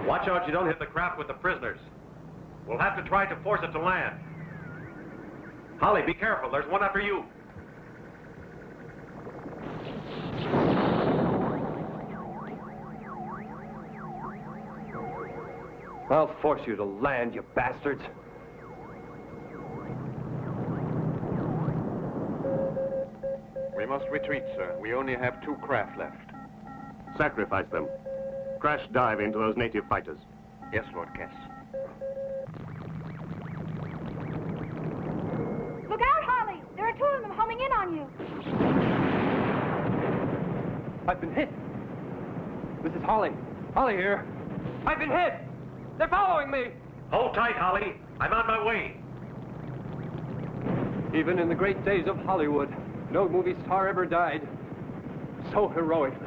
Watch out you don't hit the craft with the prisoners. We'll have to try to force it to land. Holly, be careful. There's one after you. I'll force you to land, you bastards. We must retreat, sir. We only have 2 craft left. Sacrifice them. Crash dive into those native fighters. Yes, Lord Cass. Look out, Holly! There are 2 of them homing in on you. I've been hit. This is Holly. Holly here. I've been hit. They're following me. Hold tight, Holly. I'm on my way. Even in the great days of Hollywood, no movie star ever died so heroically.